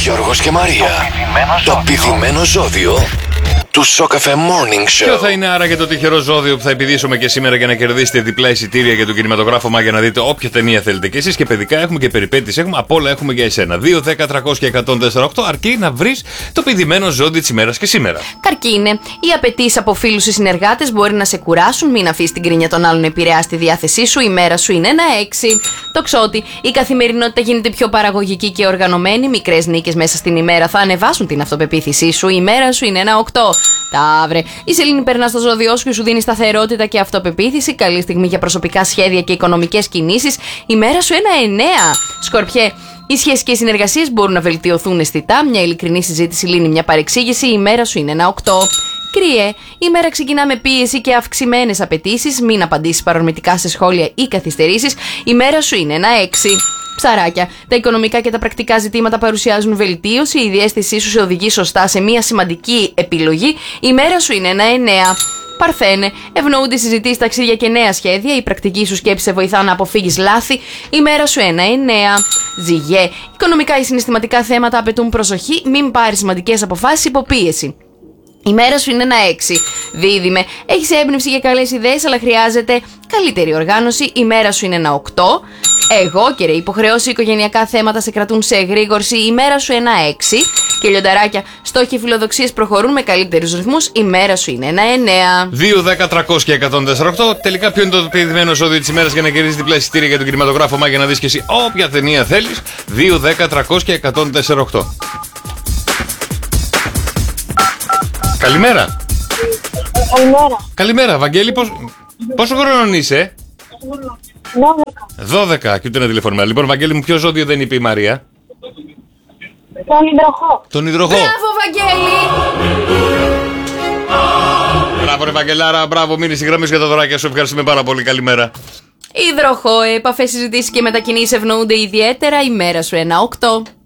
Γιώργος και Μαρία. Το πηδημένο ζώδιο του Σοκαφέ Morning Show. Ποιο θα είναι άραγε το τυχερό ζώδιο που θα επιδίσουμε και σήμερα για να κερδίσετε διπλά εισιτήρια για τον κινηματογράφο για να δείτε όποια ταινία θέλετε και εσείς? Και παιδικά έχουμε και περιπέτειες έχουμε, απ' όλα έχουμε για εσένα. 2, 10, 300 και 148, αρκεί να βρεις το πηδημένο ζώδιο της ημέρας και σήμερα. Καρκίνε. Οι απαιτήσεις από φίλους ή συνεργάτες μπορεί να σε κουράσουν. Μην αφήσεις την κρίνια των άλλων να επηρεάσει τη διάθεσή σου. Η μέρα σου είναι ένα 6. Τοξότη. Η καθημερινότητα γίνεται πιο παραγωγική και οργανωμένη. Μικρές νίκες μέσα στην ημέρα θα ανεβάσουν την αυτοπεποίθησή σου. Η μέρα σου είναι ένα 8. Ταύρε. Η σελήνη περνά στο ζώδιό σου και σου δίνει σταθερότητα και αυτοπεποίθηση. Καλή στιγμή για προσωπικά σχέδια και οικονομικές κινήσεις. Η μέρα σου ένα 9. Σκορπιέ. Οι σχέσεις και οι συνεργασίες μπορούν να βελτιωθούν αισθητά. Μια ειλικρινή συζήτηση λύνει μια παρεξήγηση. Η μέρα σου είναι ένα 8. Κρύε. Η μέρα ξεκινά με πίεση και αυξημένες απαιτήσεις. Μην απαντήσεις παρορμητικά σε σχόλια ή καθυστερήσεις. Η μέρα σου είναι ένα 6. Ψαράκια. Τα οικονομικά και τα πρακτικά ζητήματα παρουσιάζουν βελτίωση. Η διαίσθησή σου σε οδηγεί σωστά σε μια σημαντική επιλογή. Η μέρα σου είναι ένα 9. Παρθένε. Ευνοούνται συζητήσεις, ταξίδια και νέα σχέδια. Η πρακτική σου σκέψη σε βοηθά να αποφύγεις λάθη. Η μέρα σου ένα 9. Ζυγέ. Οικονομικά ή συναισθηματικά θέματα απαιτούν προσοχή. Μην πάρεις σημαντικές αποφάσεις υπό πίεση. Η μέρα σου είναι ένα 6. Δίδυμε. Έχεις έμπνευση για καλές ιδέες, αλλά χρειάζεται καλύτερη οργάνωση. Η μέρα σου είναι ένα 8. Εγώ και ρε, υποχρεώσει οικογενειακά θέματα σε κρατούν σε εγρήγορση. Η μέρα σου ένα 6. Και λιονταράκια, στόχοι και φιλοδοξίες προχωρούν με καλύτερους ρυθμούς. Η μέρα σου είναι ένα 9. 2, 10, 300 και 148. Τελικά, ποιο είναι το πηδημένο ζώδιο της ημέρας για να κερδίσεις διπλά εισιτήρια για τον κινηματογράφο για να δεις και εσύ όποια ταινία θέλεις? 2, 10, 300 και 148. Καλημέρα. Καλημέρα, Βαγγέλη. Πόσο χρόνο είσαι? 12. Και ούτε ένα τηλεφωνήμα. Λοιπόν, Βαγγέλη μου, ποιο ζώδιο δεν είπε η Μαρία? Τον υδροχό. Τον υδροχό. Μπράβο, Βαγγέλη! Μπράβο, ρε Βαγγελάρα, μπράβο. Μείνει στη γραμμή για τα δωράκια σου. Ευχαριστούμε πάρα πολύ. Καλημέρα. Υδροχό. Επαφές, συζητήσεις και μετακινήσεις ευνοούνται ιδιαίτερα. Η μέρα σου ένα 8.